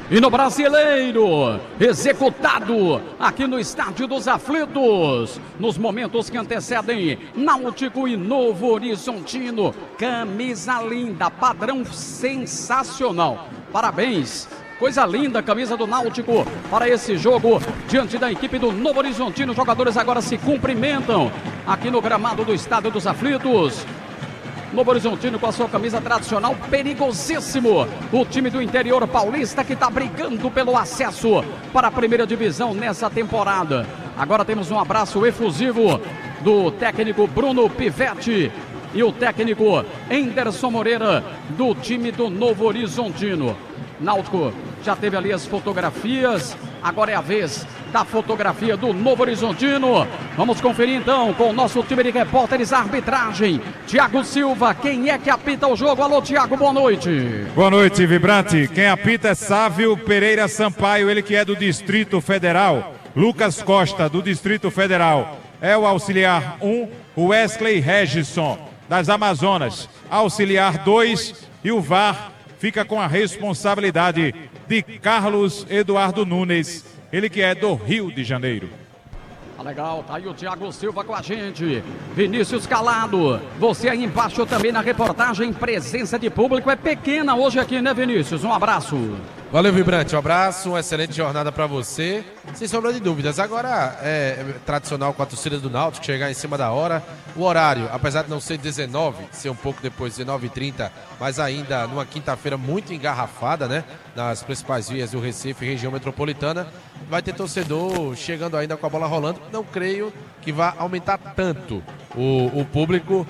E no Brasileiro, executado aqui no Estádio dos Aflitos, nos momentos que antecedem Náutico e Novo Horizontino. Camisa linda, padrão sensacional. Parabéns. Coisa linda, camisa do Náutico para esse jogo diante da equipe do Novo Horizontino. Os jogadores agora se cumprimentam aqui no gramado do Estádio dos Aflitos. Novo Horizontino com a sua camisa tradicional, perigosíssimo. O time do interior paulista que está brigando pelo acesso para a primeira divisão nessa temporada. Agora temos um abraço efusivo do técnico Bruno Pivetti e o técnico Enderson Moreira do time do Novo Horizontino. Náutico já teve ali as fotografias, agora é a vez da fotografia do Novo Horizontino. Vamos conferir então com o nosso time de repórteres, a arbitragem. Thiago Silva, quem é que apita o jogo? Alô, Thiago, boa noite. Boa noite, Vibrante. Quem apita é Sávio Pereira Sampaio, ele que é do Distrito Federal. Lucas Costa, do Distrito Federal. É o auxiliar 1, o Wesley Regisson, das Amazonas. Auxiliar 2 e o VAR fica com a responsabilidade de Carlos Eduardo Nunes, ele que é do Rio de Janeiro. Legal, tá aí o Thiago Silva com a gente. Vinícius Calado, você aí embaixo também na reportagem. Presença de público é pequena hoje aqui, né, Vinícius? Um abraço. Valeu, Vibrante, um abraço, uma excelente jornada para você. Sem sombra de dúvidas, agora é tradicional com a torcida do Náutico chegar em cima da hora. O horário, apesar de não ser 19, ser um pouco depois, 19h30, mas ainda numa quinta-feira muito engarrafada, né? Nas principais vias do Recife, região metropolitana, vai ter torcedor chegando ainda com a bola rolando. Não creio que vá aumentar tanto o público,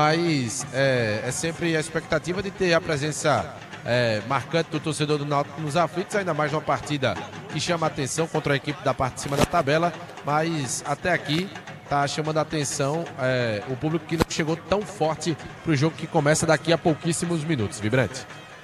mas é sempre a expectativa de ter a presença marcante do torcedor do Náutico nos aflitos, ainda mais numa partida que chama a atenção contra a equipe da parte de cima da tabela, mas até aqui está chamando a atenção o público que não chegou tão forte para o jogo que começa daqui a pouquíssimos minutos. Vibrante.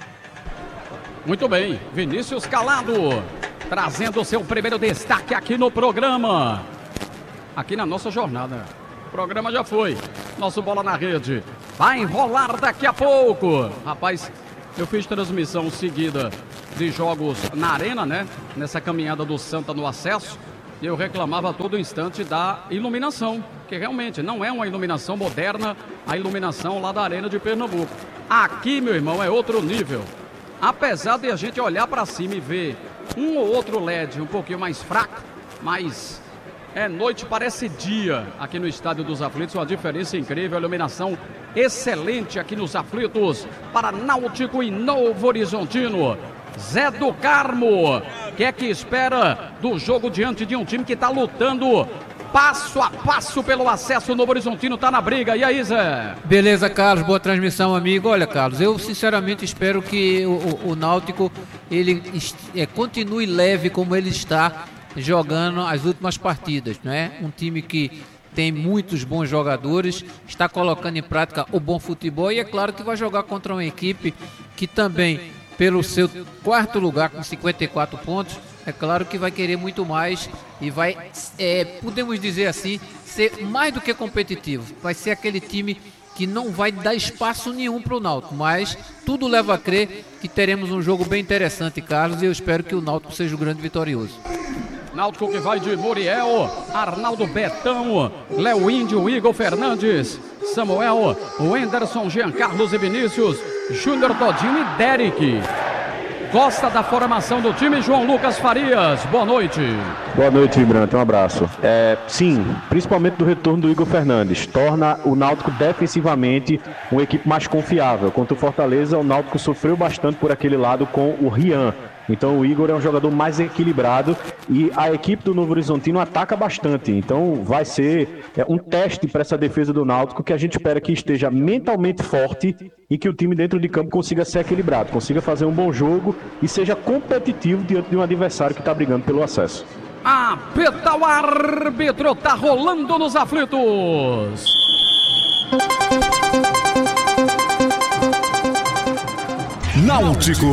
Muito bem, Vinícius Calado trazendo o seu primeiro destaque aqui no programa, aqui na nossa jornada. O programa já foi, nosso Bola na Rede vai rolar daqui a pouco. Rapaz, eu fiz transmissão seguida de jogos na arena, né? Nessa caminhada do Santa no acesso. E eu reclamava a todo instante da iluminação, que realmente não é uma iluminação moderna, a iluminação lá da Arena de Pernambuco. Aqui, meu irmão, é outro nível. Apesar de a gente olhar para cima e ver um ou outro LED um pouquinho mais fraco, mas é noite, parece dia aqui no Estádio dos Aflitos, uma diferença incrível, a iluminação excelente aqui nos Aflitos para Náutico e Novo Horizontino. Zé do Carmo, que é que espera do jogo diante de um time que está lutando passo a passo pelo acesso? O Novo Horizontino está na briga. E aí, Zé? Beleza, Carlos, boa transmissão, amigo. Olha, Carlos, eu sinceramente espero que o Náutico ele continue leve como ele está jogando as últimas partidas, né? Um time que tem muitos bons jogadores, está colocando em prática o bom futebol e é claro que vai jogar contra uma equipe que também, pelo seu quarto lugar com 54 pontos, é claro que vai querer muito mais e vai, podemos dizer assim, ser mais do que competitivo. Vai ser aquele time que não vai dar espaço nenhum para o Náutico, mas tudo leva a crer que teremos um jogo bem interessante, Carlos, e eu espero que o Náutico seja o grande vitorioso. Náutico que vai de Muriel, Arnaldo Betão, Léo Índio, Igor Fernandes, Samuel, Wenderson, Jean Carlos e Vinícius, Júnior Todinho e Derek. Gosta da formação do time, João Lucas Farias, boa noite. Boa noite, Vibrante, um abraço. Sim, principalmente do retorno do Igor Fernandes, torna o Náutico defensivamente uma equipe mais confiável. Contra o Fortaleza, o Náutico sofreu bastante por aquele lado com o Rian. Então o Igor é um jogador mais equilibrado e a equipe do Novo Horizontino ataca bastante. Então vai ser um teste para essa defesa do Náutico, que a gente espera que esteja mentalmente forte e que o time dentro de campo consiga ser equilibrado, consiga fazer um bom jogo e seja competitivo diante de um adversário que está brigando pelo acesso. Apita o árbitro, tá rolando nos aflitos. Náutico.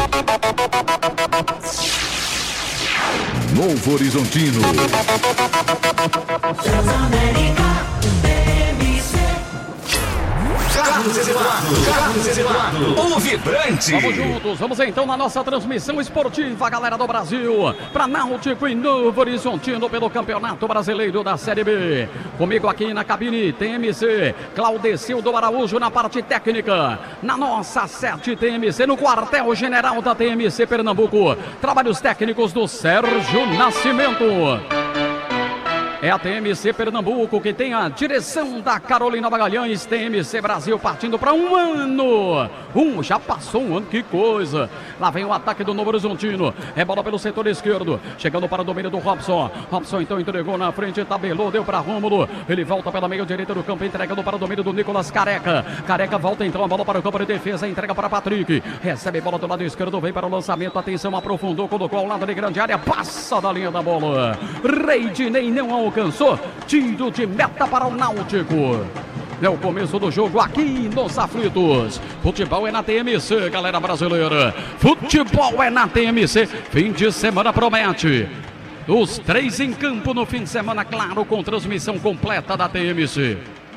Novo Horizontino. Carlos Eduardo, o vibrante. Vamos juntos, vamos então na nossa transmissão esportiva, galera do Brasil, para Náutico e Novo Horizontino pelo Campeonato Brasileiro da Série B. Comigo aqui na cabine TMC, Claudecildo Araújo na parte técnica. Na nossa sede TMC, no quartel-general da TMC Pernambuco, trabalhos técnicos do Sérgio Nascimento. É a TMC Pernambuco que tem a direção da Carolina Magalhães. TMC Brasil partindo para um ano. Já passou um ano, que coisa. Lá vem o ataque do Novo Horizontino. É bola pelo setor esquerdo. Chegando para o domínio do Robson. Robson então entregou na frente, tabelou, deu para Rômulo. Ele volta pela meia direita do campo, entregando para o domínio do Nicolas Careca. Careca volta então a bola para o campo de defesa. Entrega para Patrick. Recebe bola do lado esquerdo, vem para o lançamento. Atenção, aprofundou, colocou ao lado de grande área. Passa da linha da bola. Reidinei não alcançou. Tiro de meta para o Náutico. É o começo do jogo aqui nos aflitos. Futebol é na TMC, galera brasileira. Futebol é na TMC. Fim de semana promete. Os 3 em campo no fim de semana, claro, com transmissão completa da TMC.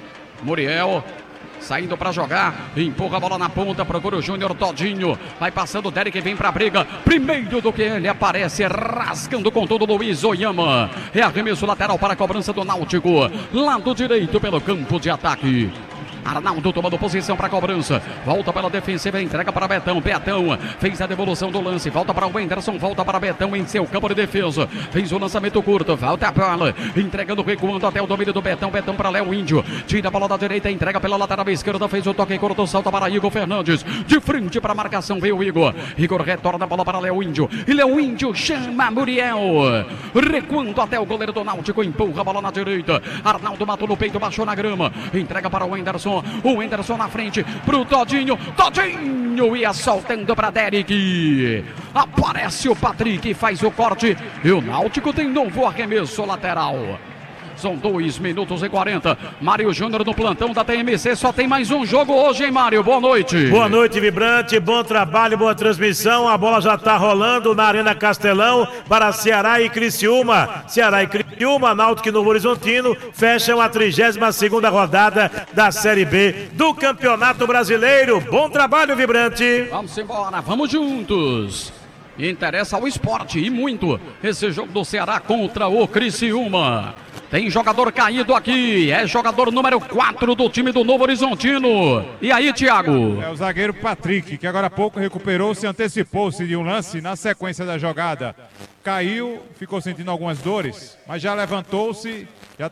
Muriel saindo para jogar, empurra a bola na ponta, procura o Júnior Todinho, vai passando o Derek, vem para a briga, primeiro do que ele aparece, rasgando com todo o Luiz Oyama, é arremesso lateral para a cobrança do Náutico, lado direito pelo campo de ataque. Arnaldo tomando posição para a cobrança. Volta pela defensiva, entrega para Betão. Betão fez a devolução do lance. Volta para o Wenderson, volta para Betão em seu campo de defesa. Fez o lançamento curto, volta a bola. Entregando, recuando até o domínio do Betão. Betão para Léo Índio. Tira a bola da direita, entrega pela lateral esquerda. Fez o toque curto, salta para Igor Fernandes. De frente para a marcação veio o Igor. Igor retorna a bola para Léo Índio. E Léo Índio chama Muriel. Recuando até o goleiro do Náutico. Empurra a bola na direita. Arnaldo matou no peito, baixou na grama. Entrega para o Wenderson. O Wenderson na frente pro Todinho. Todinho ia soltando para Derek. Aparece o Patrick, faz o corte. E o Náutico tem novo arremesso lateral. São 2 minutos e 40. Mário Júnior no plantão da TMC. Só tem mais um jogo hoje, hein, Mário? Boa noite. Boa noite, Vibrante. Bom trabalho, boa transmissão. A bola já está rolando na Arena Castelão para Ceará e Criciúma. Ceará e Criciúma, Náutico e Novo Horizontino fecham a 32ª rodada da Série B do Campeonato Brasileiro. Bom trabalho, Vibrante. Vamos embora, vamos juntos. Interessa ao esporte e muito esse jogo do Ceará contra o Criciúma. Tem jogador caído aqui, é jogador número 4 do time do Novo Horizontino. E aí, Thiago? É o zagueiro Patrick, que agora há pouco recuperou-se, antecipou-se de um lance na sequência da jogada. Caiu, ficou sentindo algumas dores, mas já levantou-se,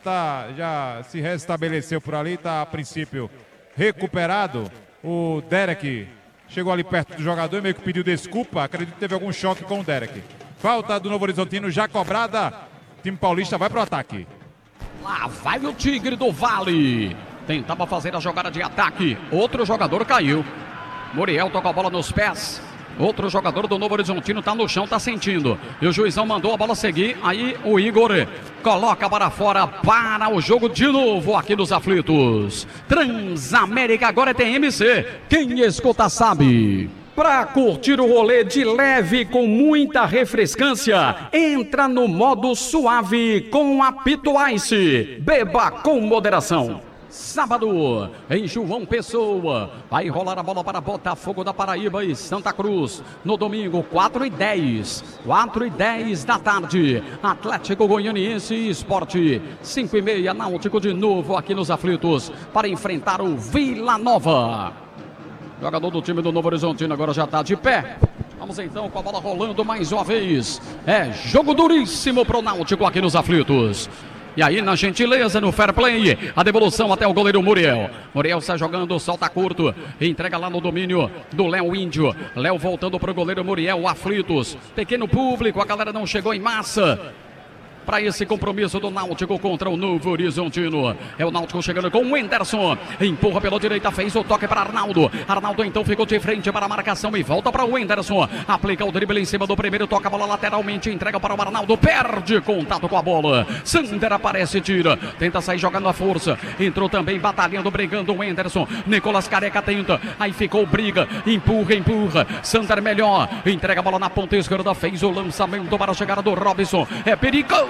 já se restabeleceu por ali, está a princípio recuperado. O Derek chegou ali perto do jogador e meio que pediu desculpa, acredito que teve algum choque com o Derek. Falta do Novo Horizontino já cobrada, o time paulista vai para o ataque. Lá vai o Tigre do Vale. Tentava fazer a jogada de ataque. Outro jogador caiu. Muriel toca a bola nos pés. Outro jogador do Novo Horizontino está no chão, está sentindo. E o juizão mandou a bola seguir. Aí o Igor coloca para fora para o jogo de novo aqui nos aflitos. Transamérica agora é TMC. Quem escuta sabe. Para curtir o rolê de leve com muita refrescância, entra no modo suave com Apito Ice. Beba com moderação. Sábado, em João Pessoa, vai rolar a bola para Botafogo da Paraíba e Santa Cruz. No domingo, 4h10. 4h10 da tarde, Atlético Goianiense e Sport. 5h30, Náutico de novo aqui nos aflitos para enfrentar o Vila Nova. Jogador do time do Novo Horizontino agora já está de pé. Vamos então com a bola rolando mais uma vez. É jogo duríssimo pro Náutico aqui nos aflitos. E aí, na gentileza, no fair play, a devolução até o goleiro Muriel. Muriel sai jogando, solta curto, entrega lá no domínio do Léo Índio. Léo voltando pro goleiro Muriel, aflitos. Pequeno público, a galera não chegou em massa para esse compromisso do Náutico contra o Novo Horizontino. É o Náutico chegando com o Wenderson. Empurra pela direita, fez o toque para Arnaldo. Arnaldo então ficou de frente para a marcação e volta para o Wenderson. Aplica o drible em cima do primeiro, toca a bola lateralmente, entrega para o Arnaldo, perde contato com a bola. Sander aparece, tira, tenta sair jogando a força. Entrou também batalhando, brigando o Wenderson. Nicolas Careca tenta, aí ficou briga, empurra. Sander melhor, entrega a bola na ponta esquerda, fez o lançamento para a chegada do Robson. É perigoso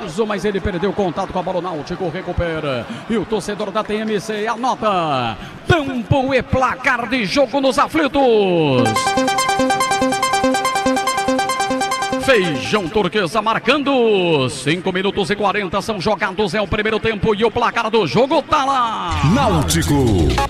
Enzo, mas ele perdeu contato com a bola. O Náutico recupera. E o torcedor da TMC anota. Tempo e placar de jogo nos aflitos. Feijão Turquesa marcando. 5 minutos e 40 são jogados, é o primeiro tempo e o placar do jogo tá lá. Náutico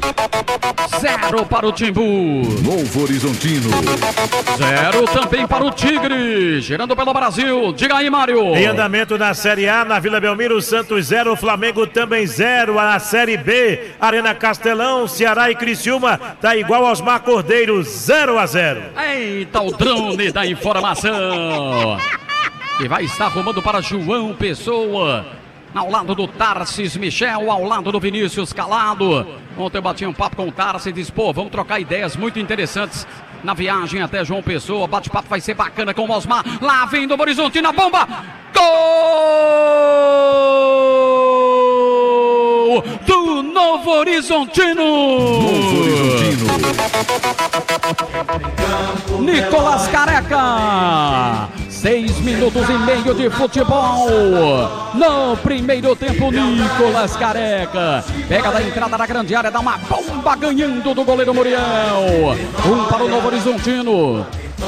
0 para o Timbu. Novo Horizontino 0 também para o Tigre. Girando pelo Brasil. Diga aí, Mário. Em andamento na Série A, na Vila Belmiro, Santos 0, Flamengo também 0. Na Série B, Arena Castelão, Ceará e Criciúma, tá igual aos Mar Cordeiro, 0-0. Eita, o drone da informação. E vai estar arrumando para João Pessoa, ao lado do Tarcis Michel, ao lado do Vinícius Calado. Ontem eu bati um papo com o Tarcis e disse, pô, vamos trocar ideias muito interessantes na viagem até João Pessoa. Bate-papo vai ser bacana com o Osmar. Lá vem do Horizontino a bomba. Gol do Novo Horizontino. Novo Horizontino. Nicolas Careca. 6 minutos e meio de futebol. No primeiro tempo, Nicolas Careca pega da entrada da grande área, dá uma bomba ganhando do goleiro Muriel. 1 para o Novo Horizontino,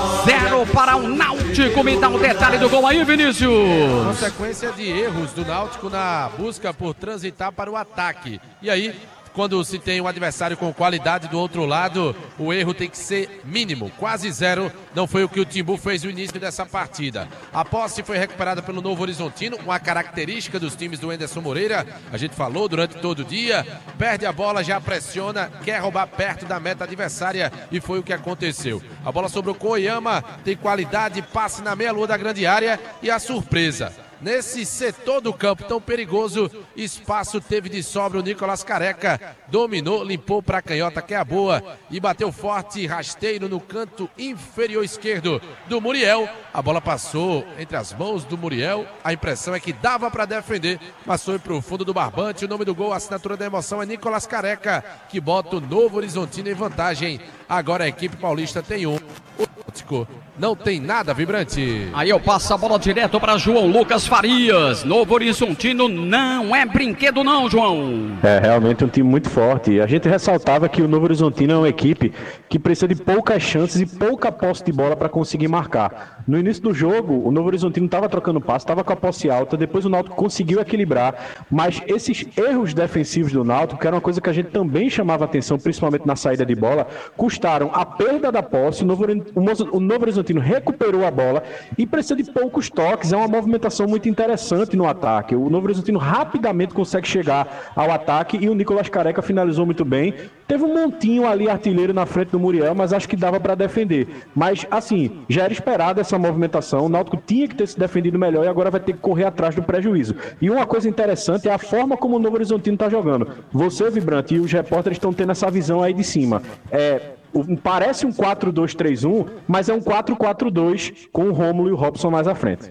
0 para o Náutico. Me dá um detalhe do gol aí, Vinícius. Consequência de erros do Náutico na busca por transitar para o ataque. E aí, quando se tem um adversário com qualidade do outro lado, o erro tem que ser mínimo, quase 0. Não foi o que o Timbu fez no início dessa partida. A posse foi recuperada pelo Novo Horizontino, uma característica dos times do Anderson Moreira. A gente falou durante todo o dia, perde a bola, já pressiona, quer roubar perto da meta adversária e foi o que aconteceu. A bola sobrou com o Oyama, tem qualidade, passe na meia-lua da grande área e a surpresa. Nesse setor do campo tão perigoso, espaço teve de sobra o Nicolas Careca, dominou, limpou para a canhota que é a boa e bateu forte, rasteiro no canto inferior esquerdo do Muriel. A bola passou entre as mãos do Muriel, a impressão é que dava para defender, mas foi para o fundo do barbante. O nome do gol, a assinatura da emoção é Nicolas Careca, que bota o Novo Horizontino em vantagem. Agora a equipe paulista tem um. O Náutico não tem nada, Vibrante. Aí eu passo a bola direto para João Lucas Farias. Novo Horizontino não é brinquedo não, João. É realmente um time muito forte. A gente ressaltava que o Novo Horizontino é uma equipe que precisa de poucas chances e pouca posse de bola para conseguir marcar. No início do jogo, o Novo Horizontino estava trocando passe, estava com a posse alta, depois o Náutico conseguiu equilibrar, mas esses erros defensivos do Náutico, que era uma coisa que a gente também chamava atenção, principalmente na saída de bola, custaram a perda da posse. O Novo Horizontino recuperou a bola e precisa de poucos toques, é uma movimentação muito interessante no ataque. O Novo Horizontino rapidamente consegue chegar ao ataque e o Nicolas Careca finalizou muito bem. Teve um montinho ali artilheiro na frente do Muriel, mas acho que dava para defender. Mas assim, já era esperada essa movimentação, o Náutico tinha que ter se defendido melhor e agora vai ter que correr atrás do prejuízo. E uma coisa interessante é a forma como o Novo Horizontino está jogando. Você, Vibrante, e os repórteres estão tendo essa visão aí de cima. Parece um 4-2-3-1, mas é um 4-4-2 com o Rômulo e o Robson mais à frente.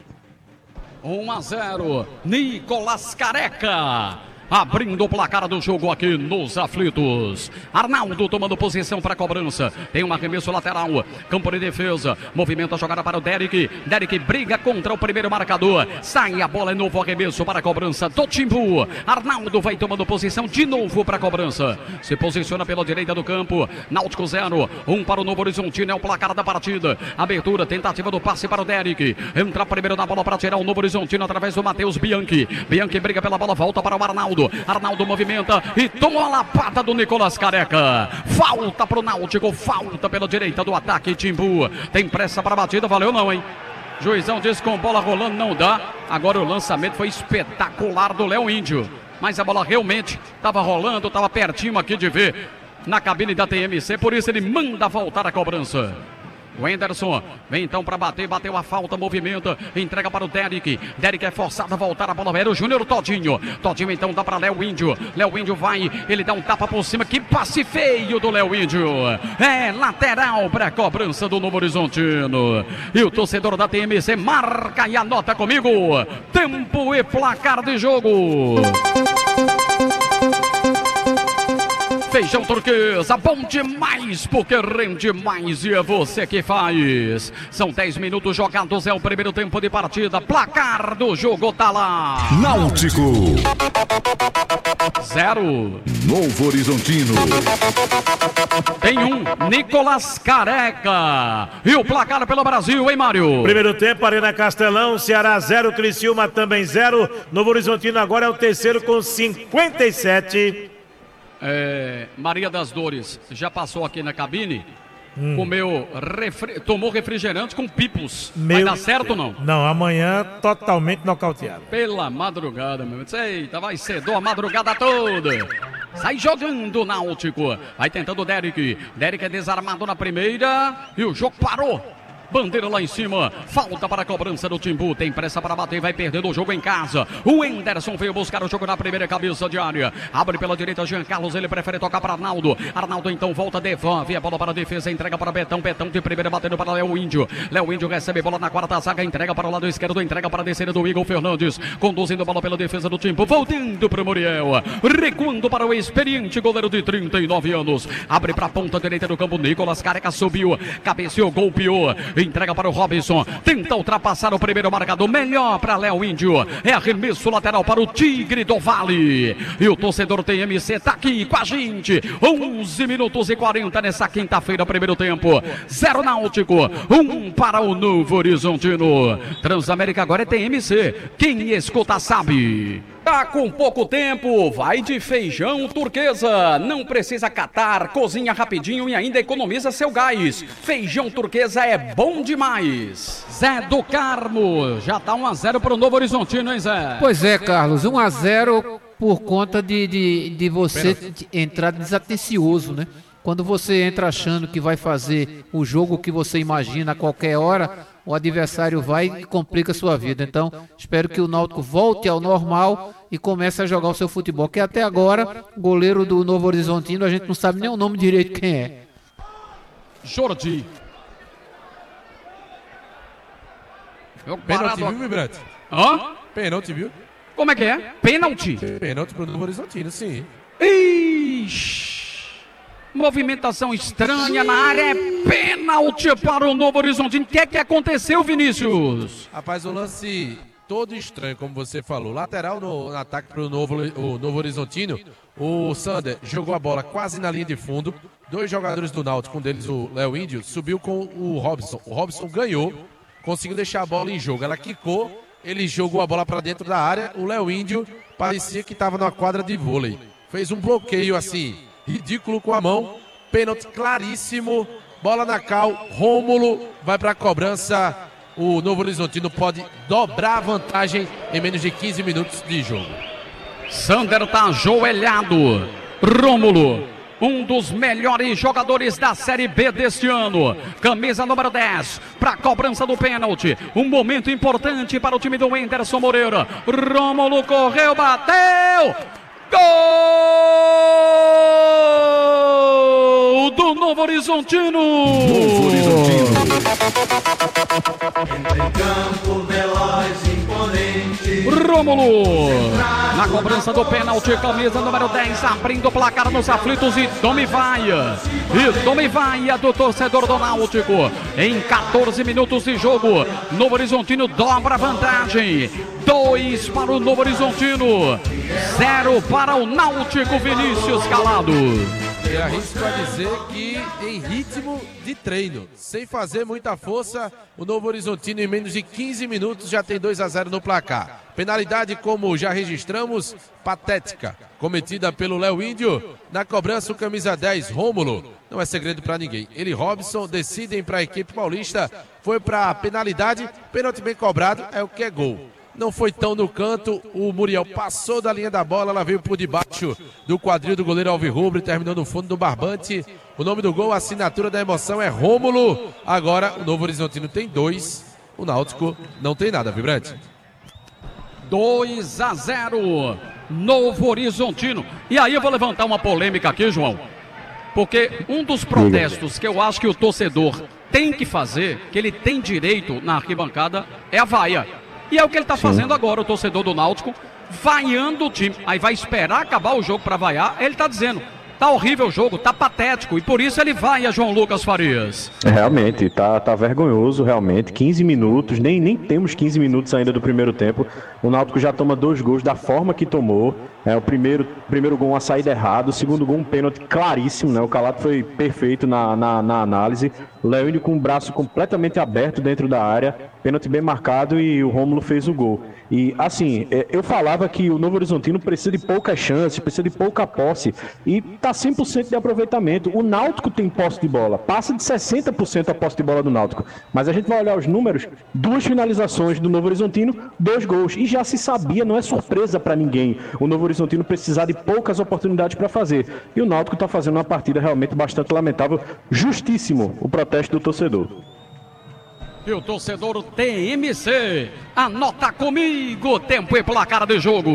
1-0, Nicolas Careca. Abrindo o placar do jogo aqui nos aflitos. Arnaldo tomando posição para a cobrança. Tem um arremesso lateral. Campo de defesa. Movimenta a jogada para o Derek. Derek briga contra o primeiro marcador. Sai a bola, é novo arremesso para a cobrança do Timbu. Arnaldo vai tomando posição de novo para a cobrança. Se posiciona pela direita do campo. Náutico 0. 1 para o Novo Horizontino. É o placar da partida. Abertura, tentativa do passe para o Derek. Entra primeiro na bola para tirar o Novo Horizontino através do Matheus Bianchi. Bianchi briga pela bola, volta para o Arnaldo. Arnaldo movimenta e toma a lapada do Nicolas Careca. Falta pro Náutico, falta pela direita do ataque. Timbu tem pressa para a batida, valeu não, hein? Juizão disse com bola rolando não dá. Agora o lançamento foi espetacular do Léo Índio, mas a bola realmente estava rolando, estava pertinho aqui de ver na cabine da TMC, por isso ele manda voltar a cobrança. O Anderson vem então para bater, bateu a falta, movimenta, entrega para o Derek. Derek é forçado a voltar, a bola era o Júnior Todinho. Todinho então dá para Léo Índio. Léo Índio vai, ele dá um tapa por cima, que passe feio do Léo Índio. É lateral para a cobrança do Novo Horizontino. E o torcedor da TMC marca e anota comigo. Tempo e placar de jogo. Feijão Turquesa, bom demais, porque rende mais e é você que faz. São 10 minutos jogados, é o primeiro tempo de partida. Placar do jogo tá lá. Náutico 0. Novo Horizontino. Tem Nicolas Careca. E o placar pelo Brasil, hein, Mário? Primeiro tempo, Arena Castelão, Ceará 0, Criciúma também 0. Novo Horizontino agora é o terceiro com 57. Maria das Dores já passou aqui na cabine, tomou refrigerante com pipos. Vai dar certo ou não? Não, amanhã totalmente nocauteado. Pela madrugada, meu. Eita, vai ser a madrugada toda. Sai jogando o Náutico. Vai tentando o Derek. Derek é desarmado na primeira e o jogo parou. Bandeira lá em cima, falta para a cobrança do Timbu, tem pressa para bater, vai perdendo o jogo em casa. O Enderson veio buscar o jogo na primeira cabeça de área, abre pela direita Jean Carlos, ele prefere tocar para Arnaldo. Arnaldo então volta, devolve a bola para a defesa, entrega para Betão, Betão de primeira batendo para Léo Índio. Léo Índio recebe bola na quarta zaga, entrega para o lado esquerdo, entrega para a descida do Igor Fernandes, conduzindo a bola pela defesa do Timbu, voltando para o Muriel, recuando para o experiente goleiro de 39 anos, abre para a ponta direita do campo, Nicolas Careca subiu, cabeceou, golpeou, entrega para o Robinson, tenta ultrapassar o primeiro marcador, melhor para Léo Índio, é arremesso lateral para o Tigre do Vale, e o torcedor TMC tá aqui com a gente, 11 minutos e 40 nessa quinta-feira, primeiro tempo, 0 Náutico, 1 para o Novo Horizontino. Transamérica agora é TMC, quem escuta sabe. Tá com pouco tempo, vai de Feijão Turquesa. Não precisa catar, cozinha rapidinho e ainda economiza seu gás. Feijão Turquesa é bom demais. Zé do Carmo, já tá 1-0 pro Novo Horizontino, hein, Zé? Pois é, Carlos, 1-0 por conta de você entrar desatencioso, né? Quando você entra achando que vai fazer o jogo que você imagina a qualquer hora, o adversário vai e complica a sua vida. Então, espero que o Náutico volte ao normal e comece a jogar o seu futebol. Que até agora, goleiro do Novo Horizontino, a gente não sabe nem o nome direito quem é. Jordi. Pênalti, viu, Vibrante? Hã? Pênalti, viu? Como é que é? Pênalti? Pênalti pro Novo Horizontino, sim. Ixi. Movimentação estranha na área, é pênalti para o Novo Horizontino. O que é que aconteceu, Vinícius? Rapaz, o lance todo estranho, como você falou. Lateral no ataque para o Novo Horizontino. O Sander jogou a bola quase na linha de fundo. Dois jogadores do Náutico, um deles o Léo Índio, subiu com o Robson. O Robson ganhou, conseguiu deixar a bola em jogo. Ela quicou, ele jogou a bola para dentro da área. O Léo Índio parecia que estava numa quadra de vôlei. Fez um bloqueio assim, ridículo com a mão, pênalti claríssimo, bola na cal, Rômulo vai para a cobrança, o Novo Horizontino pode dobrar a vantagem em menos de 15 minutos de jogo. Sander tá ajoelhado, Rômulo, um dos melhores jogadores da Série B deste ano, camisa número 10, para a cobrança do pênalti, um momento importante para o time do Enderson Moreira, Rômulo correu, bateu, gol do Novo Horizontino! Novo Horizontino. Rômulo, na cobrança do pênalti, camisa número 10, abrindo o placar nos aflitos e tome vaia do torcedor do Náutico. Em 14 minutos de jogo, Novo Horizontino dobra a vantagem. 2 para o Novo Horizontino, 0 para o Náutico, Vinícius Calado. E arrisco a dizer que em ritmo de treino, sem fazer muita força, o Novo Horizontino em menos de 15 minutos já tem 2-0 no placar. Penalidade, como já registramos, patética, cometida pelo Léo Índio. Na cobrança, o camisa 10, Rômulo. Não é segredo para ninguém. Ele e Robson decidem para a equipe paulista. Foi para a penalidade, pênalti bem cobrado, é o que é gol. Não foi tão no canto, o Muriel passou da linha da bola, ela veio por debaixo do quadril do goleiro Alvirrubro e terminou no fundo do barbante. O nome do gol, a assinatura da emoção é Rômulo. Agora o Novo Horizontino tem 2, o Náutico não tem nada, Vibrante. 2-0, Novo Horizontino. E aí eu vou levantar uma polêmica aqui, João, porque um dos protestos que eu acho que o torcedor tem que fazer, que ele tem direito na arquibancada, é a vaia. E é o que ele está fazendo agora, o torcedor do Náutico, vaiando o time. Aí vai esperar acabar o jogo para vaiar. Ele está dizendo, Tá horrível o jogo, tá patético, e por isso ele vai a João Lucas Farias. Realmente, tá vergonhoso, realmente. 15 minutos, nem temos 15 minutos ainda do primeiro tempo. O Náutico já toma 2 gols da forma que tomou. O primeiro gol, uma saída errada. O segundo gol, um pênalti claríssimo, né? O Calato foi perfeito na análise. O Leônio com o braço completamente aberto dentro da área. Pênalti bem marcado e o Rômulo fez o gol. E, assim, eu falava que o Novo Horizontino precisa de poucas chances, precisa de pouca posse. E tá 100% de aproveitamento. O Náutico tem posse de bola. Passa de 60% a posse de bola do Náutico. Mas a gente vai olhar os números. 2 finalizações do Novo Horizontino, 2 gols. E já se sabia, não é surpresa para ninguém. O Novo Horizontino precisar de poucas oportunidades para fazer. E o Náutico tá fazendo uma partida realmente bastante lamentável. Justíssimo o protesto do torcedor. E o torcedor TMC, anota comigo, tempo e placar de jogo.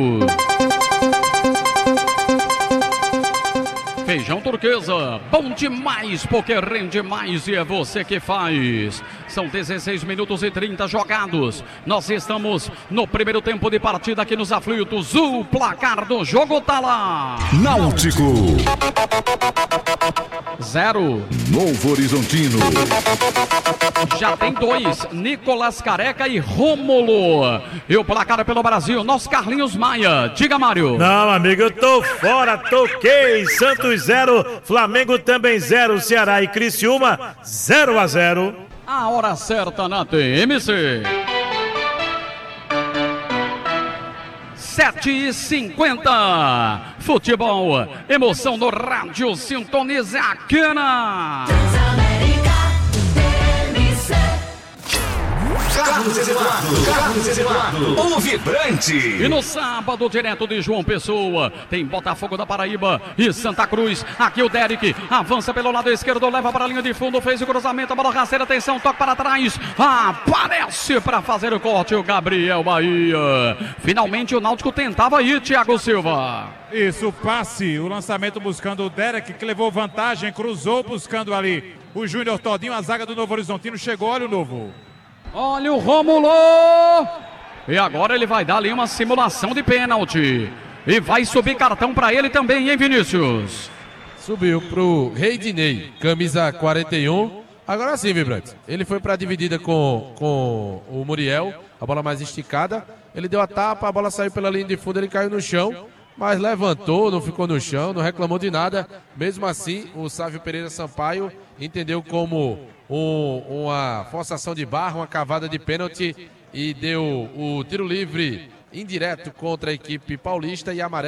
Feijão turquesa, bom demais porque rende mais e é você que faz. São 16 minutos e 30 jogados. Nós estamos no primeiro tempo de partida aqui nos Aflitos. O placar do jogo tá lá. Náutico 0. Novo Horizontino. Já tem 2, Nicolas Careca e Rômulo. E o placar pelo Brasil, nosso Carlinhos Maia. Diga, Mário. Não, amigo, eu tô fora, toquei. Santos 0, Flamengo também 0, Ceará e Criciúma 0-0. A hora certa na TMC. 7h50. Futebol, emoção no rádio, sintonize a cana. Carlos Eduardo, o vibrante. E no sábado, direto de João Pessoa, tem Botafogo da Paraíba e Santa Cruz. Aqui o Derek avança pelo lado esquerdo, leva para a linha de fundo, fez o cruzamento, a bola rasteira, atenção, toque para trás. Aparece para fazer o corte o Gabriel Bahia. Finalmente o Náutico tentava aí, Thiago Silva. Isso, o passe, o lançamento buscando o Derek, que levou vantagem, cruzou buscando ali o Júnior Todinho, a zaga do Novo Horizontino chegou, olha o Novo. Olha o Rômulo! E agora ele vai dar ali uma simulação de pênalti. E vai subir cartão para ele também, hein, Vinícius? Subiu pro Reidinei, camisa 41. Agora sim, Vibrante. Ele foi para a dividida com o Muriel, a bola mais esticada. Ele deu a tapa, a bola saiu pela linha de fundo, ele caiu no chão. Mas levantou, não ficou no chão, não reclamou de nada. Mesmo assim, o Sávio Pereira Sampaio entendeu como uma forçação de barra, uma cavada de pênalti e deu o tiro livre indireto contra a equipe paulista e amarelo.